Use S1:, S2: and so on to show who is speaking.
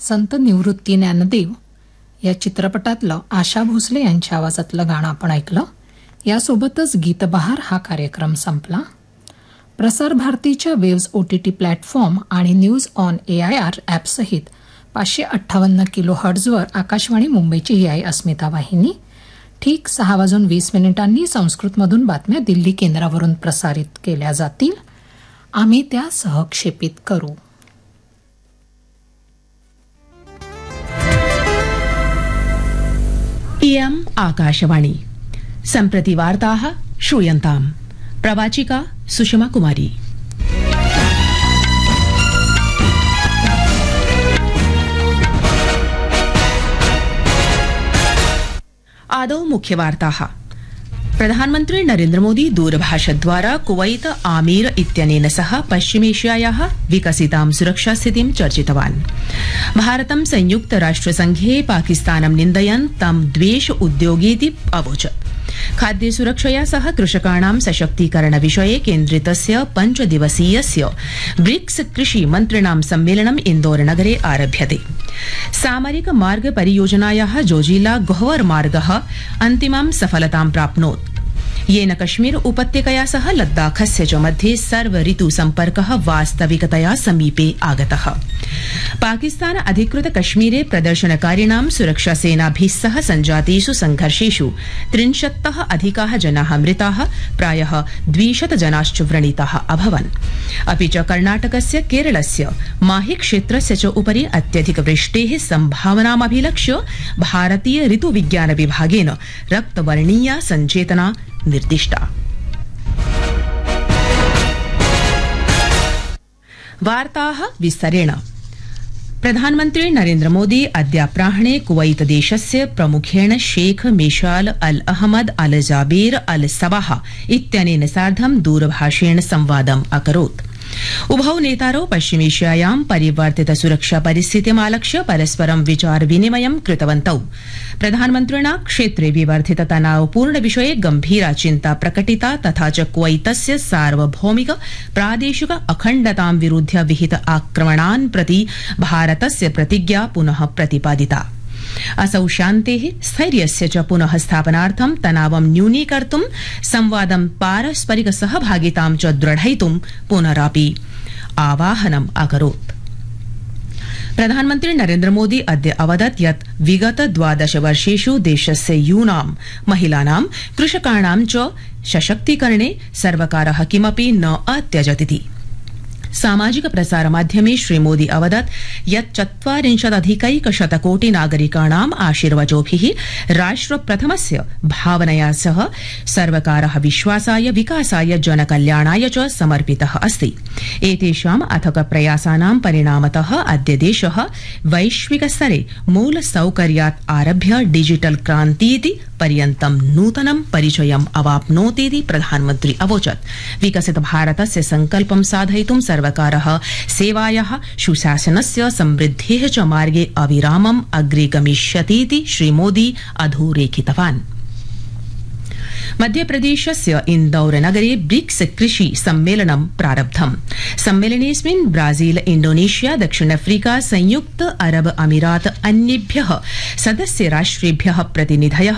S1: संत निवृत्ती ज्ञानदेव या चित्रपटातलं आशा भोसले यांच्या आवाजातलं गाणं आपण ऐकलं. यासोबतच गीतबहार हा कार्यक्रम संपला. प्रसार भारतीच्या वेव्ज OTT प्लॅटफॉर्म आणि न्यूज ऑन AIR ॲपसहित 558 किलोहर्ट्झवर आकाशवाणी मुंबईची ही आहे अस्मिता वाहिनी. ठीक 6:20 संस्कृतमधून बातम्या दिल्ली केंद्रावरून प्रसारित केल्या जातील. आम्ही त्या सहक्षेपित करू.
S2: इयम् आकाशवाणी. सम्प्रति वार्ताः श्रूयन्ताम्. प्रवाचिका सुषमा कुमारी. आदौ मुख्यवार्ताः. प्रधानमन्त्री नरेन्द्र मोदी दूरभाषद्वारा कुवैत आमीर इत्यनेन सह पश्चिमेशियायाः विकसितां सुरक्षास्थितिं चर्चितवान्. भारतं संयुक्त राष्ट्रसंघे पाकिस्तानं निन्दयन् तं द्वेष उद्योगीति अवोचत्. खाद्य सुरक्षया सह कृषकाणां सशक्तीकरण विषये केन्द्रितस्य 5 दिवसीयस्य ब्रिक्स कृषि मन्त्रिणां सम्मेलनम् इन्दौरनगरे आरभ्यते. सामरिक मार्ग परियोजनायाः जोजिला गोहवर मार्गः अन्तिमां सफलतां प्राप्नोत्, येन कश्मीर उपत्यकया सह लद्दाखस्य च मध्ये सर्व ऋतु सम्पर्कः वास्तविकतया समीपे आगतः. पाकिस्तान अधिकृत कश्मीरे प्रदर्शनकारिणां सुरक्षासेनाभिः सह सञ्जातेषु संघर्षेषु 30तः अधिकाः जनाः मृताः, प्रायः 200 जनाश्च व्रणिताः अभवन्. अपि च कर्णाटकस्य केरलस्य माहि क्षेत्रस्य च उपरि अत्यधिक वृष्टेः सम्भावनामभिलक्ष्य भारतीय ऋतु विज्ञान विभागेन रक्तवर्णीया सञ्चेतना निर्दिष्टा. वार्ताः विस्तरेण. प्रधानमन्त्री नरेन्द्र मोदी अद्याप्राह्णे कुवैत देशस्य प्रमुखेण शेख मिशाल अल अहमद अल जाबेर अल सबाह इत्यनेन सार्धं दूरभाषेण संवादम् अकरोत्. उभौ नेतारौ पश्चिमेशियायां परिवर्तित सुरक्षा परिस्थितिमालक्ष्य परस्परं विचार विनिमयं कृतवन्तौ. प्रधानमन्त्रिणा क्षेत्रे विवर्धित तनावपूर्ण विषये गंभीरा चिन्ता प्रकटिता, तथा च कुवैतस्य सार्वभौमिक प्रादेशिक अखण्डतां विरुध्य विहित आक्रमणान् प्रति भारतस्य प्रतिज्ञा पुनः प्रतिपादिता. असौ शान्तेः स्थैर्यस्य च पुनः स्थापनार्थं तनावं न्यूनीकर्तुं संवादं पारस्परिक सहभागितां च दृढयितुं पुनरापि आवाहनम् अकरोत्. प्रधानमन्त्री नरेन्द्र मोदी अद्य अवदत् यत् विगत 12 वर्षेषु देशस्य यूनां, महिलानां, कृषकाणां च सशक्तीकरणे सर्वकारः किमपि न अत्यजतिति. सामाजिक प्रसार माध्यमे श्रीमोदी अवदत् यत् 40 कोटि नागरिकाणाम् आशीर्वचोभिः राष्ट्र प्रथमस्य भावनया सह सर्वकारः विश्वासाय, विकासाय, जनकल्याणाय च समर्पितः अस्ति. एतेषाम् अथक प्रयासानां परिणामतः अद्य देशः वैश्विक स्तरे मूल सौकर्यात् आरभ्य डिजिटल क्रान्तीति पर्यन्तं नूतनं परिचयम् अवाप्नोतीति प्रधानमन्त्री अवोचत्. विकसित भारतस्य संकल्पं साधयितुं सर्वकारः सेवायाः, सुशासनस्य, समृद्धेः च मार्गे अविरामम् अग्रे गमिष्यतीति श्रीमोदी अधोरेखितवान्. मध्यप्रदेशस्य इन्दौरनगरे ब्रिक्स कृषि सम्मेलनं प्रारब्धम्. सम्मेलनेऽस्मिन् ब्राजील, इंडोनेशिया, दक्षिण अफ्रीका, संयुक्त अरब अमीरात अन्येभ्यः सदस्य राष्ट्रेभ्यः प्रतिनिधयः